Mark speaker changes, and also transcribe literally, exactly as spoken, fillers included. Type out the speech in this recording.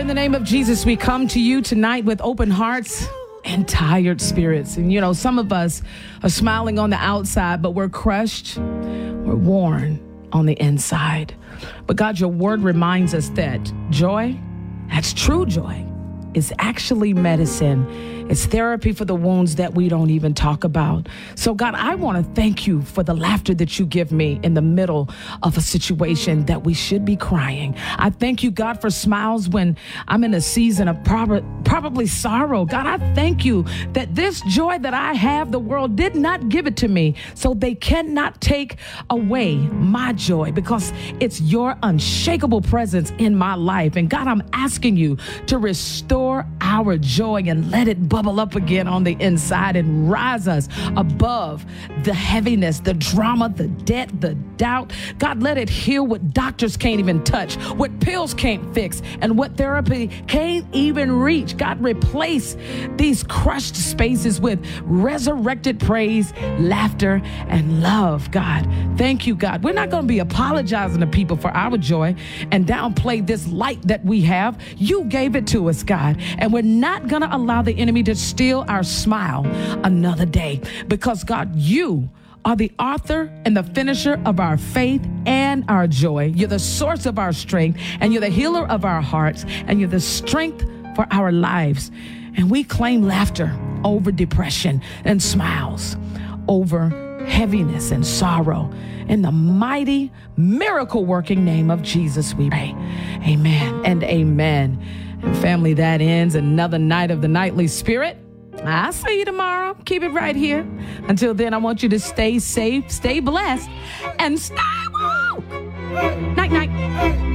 Speaker 1: in the name of Jesus, we come to you tonight with open hearts and tired spirits. And, you know, some of us are smiling on the outside, but we're crushed, we're worn on the inside. But God, your word reminds us that joy, that's true joy, is actually medicine. It's therapy for the wounds that we don't even talk about. So, God, I want to thank you for the laughter that you give me in the middle of a situation that we should be crying. I thank you, God, for smiles when I'm in a season of prob- probably sorrow. God, I thank you that this joy that I have, the world did not give it to me, so they cannot take away my joy because it's your unshakable presence in my life. And God, I'm asking you to restore our joy and let it bubble up again on the inside and rise us above the heaviness, the drama, the debt, the doubt. God, let it heal what doctors can't even touch, what pills can't fix, and what therapy can't even reach. God, replace these crushed spaces with resurrected praise, laughter, and love. God, thank you, God. We're not going to be apologizing to people for our joy and downplay this light that we have. You gave it to us, God, and we're not going to allow the enemy to steal our smile another day, because God, you are the author and the finisher of our faith and our joy. You're the source of our strength, and you're the healer of our hearts, and you're the strength for our lives. And we claim laughter over depression and smiles over heaviness and sorrow. In the mighty, miracle-working name of Jesus, we pray. Amen and amen. And family, that ends another night of the Nightly Spirit. I'll see you tomorrow. Keep it right here. Until then, I want you to stay safe, stay blessed, and stay woke. Night, night.